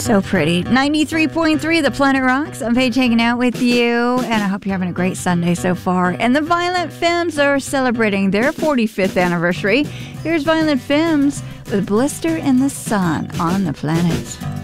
So pretty. 93.3 The Planet Rocks. I'm Paige hanging out with you, and I hope you're having a great Sunday so far. And the Violent Femmes are celebrating their 45th anniversary. Here's Violent Femmes with Blister in the Sun on the Planet.